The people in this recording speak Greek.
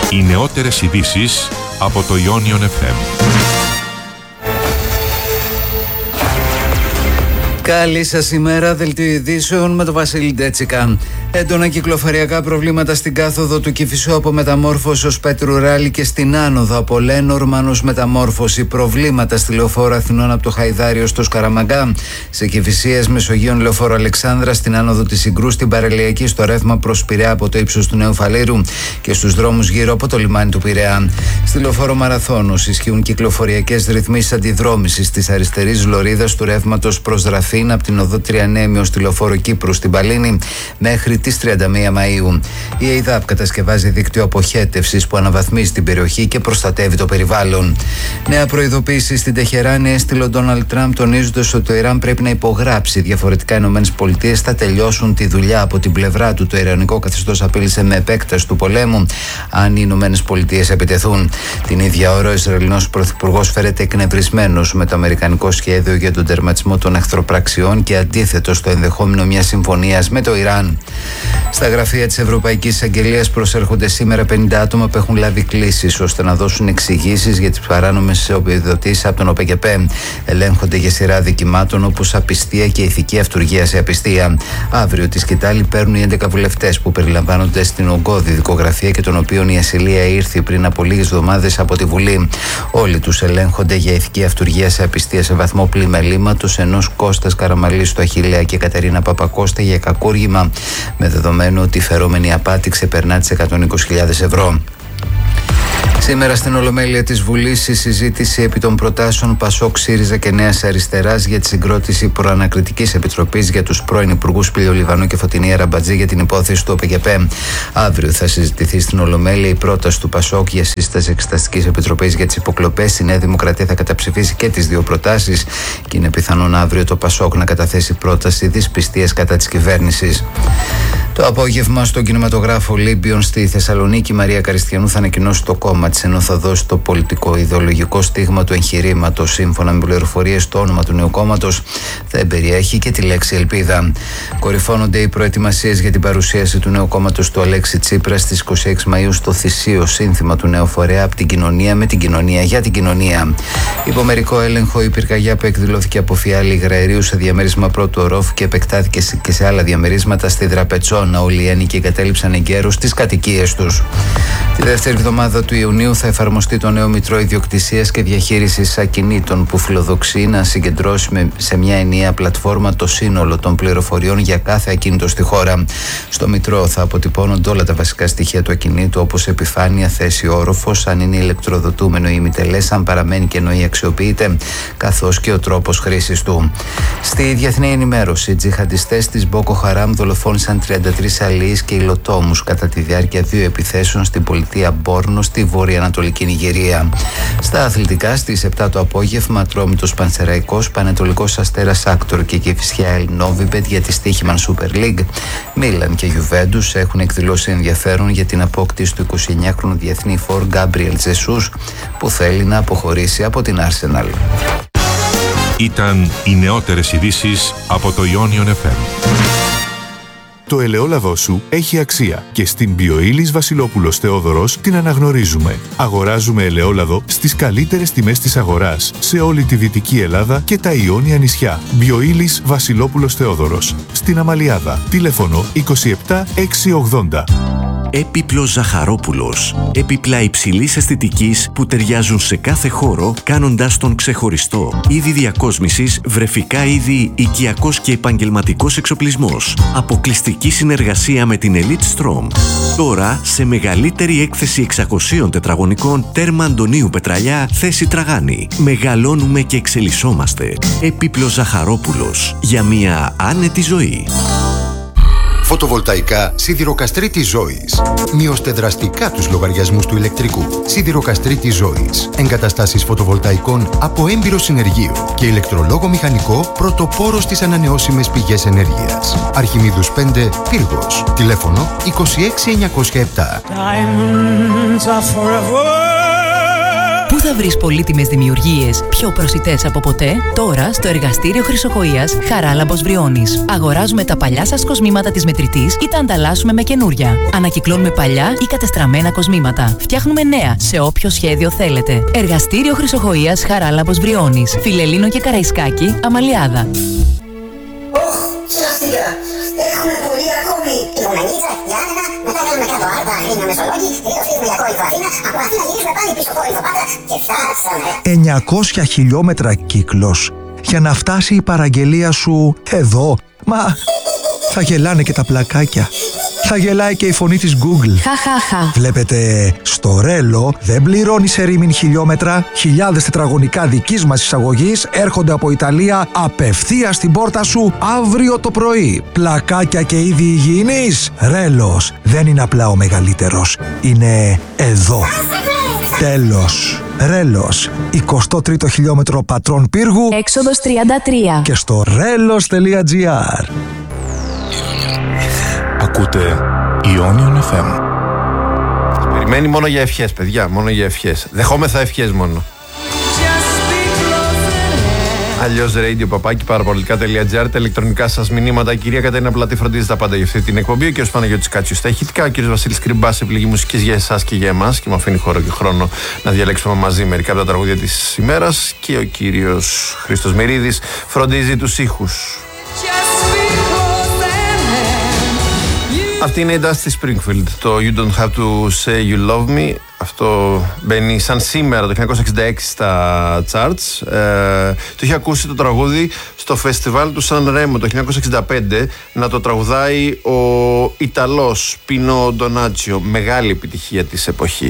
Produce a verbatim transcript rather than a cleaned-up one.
Οι νεότερες ειδήσεις από το Ionion εφ εμ. Καλή σας ημέρα, δελτίο ειδήσεων με τον Βασίλη Ντέτσικα. Έντονα κυκλοφοριακά προβλήματα στην κάθοδο του Κηφισού από μεταμόρφωση ως Πέτρου Ράλη και στην άνοδο από Λένορμαν ως μεταμόρφωση. Προβλήματα στη λεωφόρο Αθηνών από το Χαϊδάριο στο Σκαραμαγκά. Σε Κηφισίας Μεσογείων λεωφόρο Αλεξάνδρα, στην άνοδο της Συγκρού, στην Παραλιακή, στο ρεύμα προς Πειραιά από το ύψος του Νέου Φαλήρου και στους δρόμους γύρω από το λιμάνι του Πειραιά. Στη λεωφόρο Μαραθώνος ισχύουν κυκλοφοριακές ρυθμίσεις αντιδρόμησης της αριστερής λωρίδας του ρεύματος προς Ραφίν από την οδό Τριανέμι ως τη λεωφόρο Κύπρου στην Παλίνη μέχρι τις τριάντα μία Μαΐου. Η ΕΙΔΑΠ κατασκευάζει δίκτυο αποχέτευσης που αναβαθμίζει την περιοχή και προστατεύει το περιβάλλον. Νέα προειδοποίηση στην Τεχεράνη έστειλε ο Ντόναλντ Τραμπ, τονίζοντας ότι το Ιράν πρέπει να υπογράψει. Διαφορετικά, οι Ηνωμένες Πολιτείες θα τελειώσουν τη δουλειά από την πλευρά του. Το ιρανικό καθεστώς απείλησε με επέκταση του πολέμου αν οι Ηνωμένες Πολιτείες επιτεθούν. Την ίδια ώρα, ο Ισραηλινός πρωθυπουργός φέρεται εκνευρισμένος με το αμερικανικό σχέδιο για τον τερματισμό των εχθροπραξιών και αντίθετο στο ενδεχόμενο μιας συμφωνίας με το Ιράν. Στα γραφεία της Ευρωπαϊκής Εισαγγελίας προσέρχονται σήμερα πενήντα άτομα που έχουν λάβει κλήσεις ώστε να δώσουν εξηγήσεις για τις παράνομες επιδοτήσεις από τον ΟΠΕΚΕΠΕ. Ελέγχονται για σειρά δικημάτων όπως απιστία και ηθική αυτουργία σε απιστία. Αύριο τη σκητάλη παίρνουν οι έντεκα βουλευτές που περιλαμβάνονται στην ογκώδη δικογραφία και των οποίων η ασυλία ήρθε πριν από λίγες εβδομάδες από τη Βουλή. Όλοι τους ελέγχονται για ηθική αυτουργία σε απιστία σε βαθμό πλημελήματος, ενός Κώστας Καραμαλής στο Αχιλλέα και Κατερίνα Παπακώστα για κακούργημα, με δεδομένο ότι η φερόμενη απάτη ξεπερνά τις εκατόν είκοσι χιλιάδες ευρώ. Σήμερα στην Ολομέλεια της Βουλής η συζήτηση επί των προτάσεων Πασόκ, ΣΥΡΙΖΑ και Νέας Αριστεράς για τη συγκρότηση προανακριτικής επιτροπής για τους πρώην υπουργούς Πηλιολιβανού και Φωτεινή Αραμπατζή για την υπόθεση του ΟΠΕΚΕΠΕ. Αύριο θα συζητηθεί στην Ολομέλεια η πρόταση του Πασόκ για σύσταση εξεταστικής επιτροπής για τις υποκλοπές. Η Νέα Δημοκρατία θα καταψηφίσει και τις δύο προτάσεις και είναι πιθανόν αύριο το Πασόκ να καταθέσει πρόταση δυσπιστίας κατά της κυβέρνησης. Το απόγευμα στον κινηματογράφο Ολύμπιον στη Θεσσαλονίκη, η Μαρία Καριστιανού θα ανακοινώσει το κόμμα της, ενώ θα δώσει το πολιτικό ιδεολογικό στίγμα του εγχειρήματος. Σύμφωνα με πληροφορίες, το όνομα του νέου κόμματος θα εμπεριέχει και τη λέξη ελπίδα. Κορυφώνονται οι προετοιμασίες για την παρουσίαση του νέου κόμματος του Αλέξη Τσίπρα στις είκοσι έξι Μαΐου στο Θησίο, σύνθημα του νέου φορέα από την κοινωνία με την κοινωνία για την κοινωνία. Υπό μερικό έλεγχο, η πυρκαγιά που εκδηλώθηκε από φιάλη υγραερίου σε διαμέρισμα πρώτου ορόφου και επεκτάθηκε και σε άλλα διαμερίσματα στη Δραπετσόνα. Όλοι οι ένοικοι εγκατέλειψαν εγκαίρως τις κατοικίες τους. Τη δεύτερη εβδομάδα του Ιουνίου θα εφαρμοστεί το νέο Μητρό Ιδιοκτησίας και Διαχείρισης Ακινήτων, που φιλοδοξεί να συγκεντρώσει σε μια ενιαία πλατφόρμα το σύνολο των πληροφοριών για κάθε ακίνητο στη χώρα. Στο Μητρό θα αποτυπώνονται όλα τα βασικά στοιχεία του ακινήτου, όπως επιφάνεια, θέση, όροφος, αν είναι ηλεκτροδοτούμενο ή ημιτελές, αν παραμένει κενό ή αξιοποιείται, καθώς και ο τρόπος χρήσης του. Στη διεθνή ενημέρωση, οι τζιχαντιστές της Μπόκο Χαράμ δολοφόνησαν τριάντα τρεις αλιείς και υλοτόμους κατά τη διάρκεια δύο επιθέσεων στην πολιτεία Μπόρνο στη βορειοανατολική Νιγηρία. Στα αθλητικά, στις επτά το απόγευμα, Ατρόμητος Πανσεραϊκός, Πανετολικός Αστέρας Άκτορ και Κηφισιά Ελ Νόβιμπετ για τη Στίχημαν Super League. Μίλαν και Γιουβέντους έχουν εκδηλώσει ενδιαφέρον για την απόκτηση του εικοσιεννιάχρονου διεθνή φορ Γκάμπριελ Τζεσούς, που θέλει να αποχωρήσει από την Arsenal. Ήταν οι νεότερες ειδήσεις από το Ionion εφ εμ. Το ελαιόλαδό σου έχει αξία και στην Bioilis Βασιλόπουλος Θεόδωρος την αναγνωρίζουμε. Αγοράζουμε ελαιόλαδο στις καλύτερες τιμές της αγοράς σε όλη τη Δυτική Ελλάδα και τα Ιόνια νησιά. Bioilis Βασιλόπουλος Θεόδωρος στην Αμαλιάδα. Τηλέφωνο είκοσι επτά εξακόσια ογδόντα. Έπιπλος Ζαχαρόπουλος. Έπιπλα υψηλής αισθητικής που ταιριάζουν σε κάθε χώρο, κάνοντας τον ξεχωριστό. Είδη διακόσμησης, βρεφικά είδη, οικιακός και επαγγελματικός εξοπλισμός. Αποκλειστική συνεργασία με την Elite Strom. Τώρα σε μεγαλύτερη έκθεση εξακοσίων τετραγωνικών, τέρμα Αντωνίου Πετραλιά, θέση Τραγάνη. Μεγαλώνουμε και εξελισσόμαστε. Έπιπλος Ζαχαρόπουλος. Για μια άνετη ζωή. Φωτοβολταϊκά Σιδηροκαστρίτης Ζώης. Μειώστε δραστικά τους λογαριασμούς του ηλεκτρικού. Σιδηροκαστρίτης Ζώης. Εγκαταστάσεις φωτοβολταϊκών από έμπειρο συνεργείο και ηλεκτρολόγο μηχανικό, πρωτοπόρος στις ανανεώσιμες πηγές ενέργειας. Αρχιμίδους πέντε, Πύργος. Τηλέφωνο είκοσι έξι εννιακόσια επτά. Πού θα βρεις πολύτιμες δημιουργίες πιο προσιτές από ποτέ? Τώρα στο εργαστήριο Χρυσοκοΐας Χαράλαμπος Βριώνης. Αγοράζουμε τα παλιά σας κοσμήματα της μετρητής ή τα ανταλλάσσουμε με καινούρια. Ανακυκλώνουμε παλιά ή κατεστραμμένα κοσμήματα. Φτιάχνουμε νέα σε όποιο σχέδιο θέλετε. Εργαστήριο Χρυσοκοΐας Χαράλαμπος Βριώνης. Φιλελλήνο και Καραϊσκάκη, Αμαλιάδα. Σωστικά. Έχουμε πολύ ακόμη. Η Γουμενίτσα, η Άννα, μετά κάνουμε κάτω Άρτα, Αγρίνιο Μεσολόγγι, και το φύγουμε για Κόρινθο Αθήνα, από Αθήνα γυρίζουμε πάλι πίσω Κόρινθο Πάτρα και φτάσαμε. εννιακόσια χιλιόμετρα κύκλος για να φτάσει η παραγγελία σου εδώ. Μα θα γελάνε και τα πλακάκια. Θα γελάει και η φωνή της Google. Χαχαχα. Βλέπετε, στο Ρέλο δεν πληρώνει σε ρήμην χιλιόμετρα. Χιλιάδες τετραγωνικά δικής μας εισαγωγής έρχονται από Ιταλία απευθείας στην πόρτα σου αύριο το πρωί. Πλακάκια και είδη υγιεινής. Ρέλος δεν είναι απλά ο μεγαλύτερος. Είναι εδώ. Τέλος. Ρέλος. εικοστό τρίτο χιλιόμετρο Πατρών Πύργου. Έξοδος τριάντα τρία. Και στο ρέλος τελεία τζι άρ. Ακούτε Ionion εφ εμ. Περιμένει μόνο για ευχές, παιδιά, μόνο για ευχές. Δεχόμεθα ευχές μόνο. Αλλιώς radio παπάκι παραπολιτικά τελεία τζι άρ, τα ηλεκτρονικά σας μηνύματα. Η κυρία Κατερίνα Πλατή φροντίζει τα πάντα για αυτή την εκπομπή. Ο κύριος Παναγιώτης Κάτσιος στα ηχητικά. Ο κύριος Βασίλης Κρυμπάς επιλογή μουσικής για εσάς και για εμάς. Και μου αφήνει χώρο και χρόνο να διαλέξουμε μαζί μερικά από τα τραγούδια της ημέρας. Και ο κύριος Χρήστος Μυρίδης φροντίζει τους ήχους. Αυτή είναι η Dusty Springfield, το You Don't Have to Say You Love Me. Αυτό μπαίνει σαν σήμερα το χίλια εννιακόσια εξήντα έξι στα charts. Ε, το είχε ακούσει το τραγούδι στο φεστιβάλ του Σαν Ρέμο το χίλια εννιακόσια εξήντα πέντε να το τραγουδάει ο Ιταλός Πίνο Ντονάτσιο. Μεγάλη επιτυχία της εποχής.